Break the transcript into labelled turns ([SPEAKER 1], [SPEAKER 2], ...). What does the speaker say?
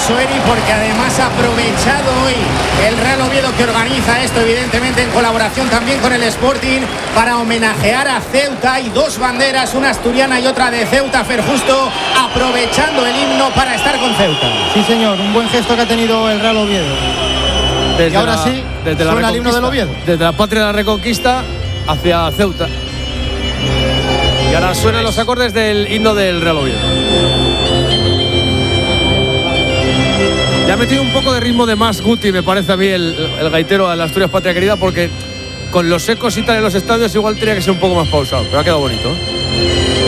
[SPEAKER 1] eso, Eri, porque además ha aprovechado hoy el Real Oviedo, que organiza esto evidentemente en colaboración también con el Sporting, para homenajear a Ceuta. Hay dos banderas, una asturiana y otra de Ceuta. Fer Justo aprovechando el himno para estar con Ceuta.
[SPEAKER 2] Sí, señor, un buen gesto que ha tenido el Real Oviedo.
[SPEAKER 3] Desde
[SPEAKER 2] y ahora
[SPEAKER 3] suena
[SPEAKER 2] el himno del Oviedo.
[SPEAKER 3] Desde la patria de la Reconquista hacia Ceuta. Y ahora suenan los acordes del himno del Real Oviedo. Ya ha metido un poco de ritmo de más Guti, me parece a mí, el gaitero de la Asturias Patria Querida, porque con los ecos y tal en los estadios igual tenía que ser un poco más pausado, pero ha quedado bonito, ¿eh?